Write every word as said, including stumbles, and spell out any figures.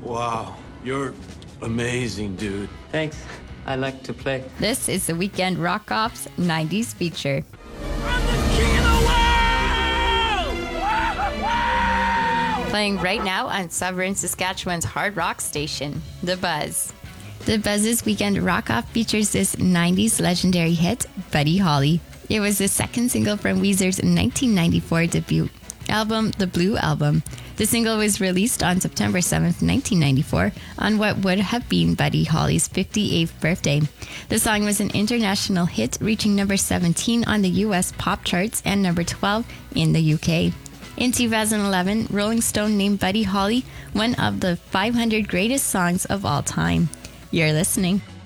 Wow, you're amazing, dude. Thanks. I like to play. This is the Weekend Rock Off's nineties feature. I'm the king of the world! Playing right now on Sovereign, Saskatchewan's hard rock station, The Buzz. The Buzz's Weekend Rock Off features this nineties legendary hit, Buddy Holly. It was the second single from Weezer's nineteen ninety-four debut album, The Blue Album. The single was released on September seventh, nineteen ninety-four, on what would have been Buddy Holly's fifty-eighth birthday. The song was an international hit, reaching number seventeen on the U S pop charts and number twelve in the U K. In two thousand eleven, Rolling Stone named Buddy Holly one of the five hundred greatest songs of all time. You're listening